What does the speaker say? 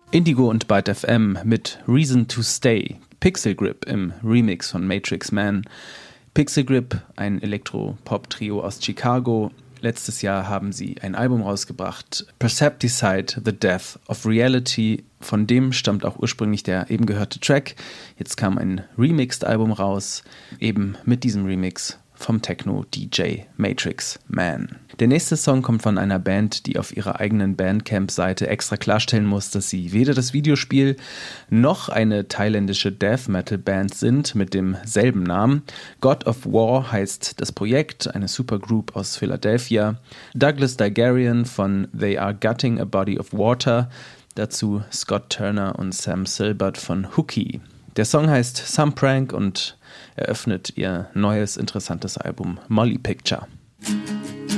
Indigo und Byte FM mit Reason to Stay, Pixel Grip im Remix von Matrix Man. Pixel Grip, ein Elektro-Pop-Trio aus Chicago. Letztes Jahr haben sie ein Album rausgebracht, Percepticide, The Death of Reality. Von dem stammt auch ursprünglich der eben gehörte Track. Jetzt kam ein Remixed-Album raus, eben mit diesem Remix vom Techno-DJ Matrix Man. Der nächste Song kommt von einer Band, die auf ihrer eigenen Bandcamp-Seite extra klarstellen muss, dass sie weder das Videospiel noch eine thailändische Death-Metal-Band sind mit demselben Namen. God of War heißt das Projekt, eine Supergroup aus Philadelphia. Douglas Digarian von They Are Gutting a Body of Water. Dazu Scott Turner und Sam Silbert von Hooky. Der Song heißt Some Prank und eröffnet ihr neues, interessantes Album Molly Picture.